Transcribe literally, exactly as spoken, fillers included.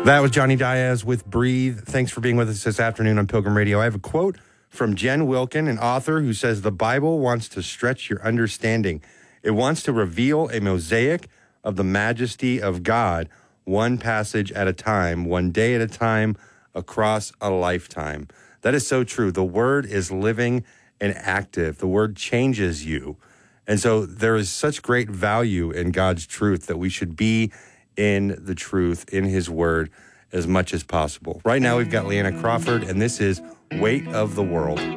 That was Johnny Diaz with Breathe. Thanks for being with us this afternoon on Pilgrim Radio. I have a quote from Jen Wilkin, an author who says, "The Bible wants to stretch your understanding. It wants to reveal a mosaic of the majesty of God, one passage at a time, one day at a time, across a lifetime." That is so true. The Word is living and active. The Word changes you. And so there is such great value in God's truth that we should be in the truth, in His Word, as much as possible. Right now, we've got Leanna Crawford, and this is Weight of the World.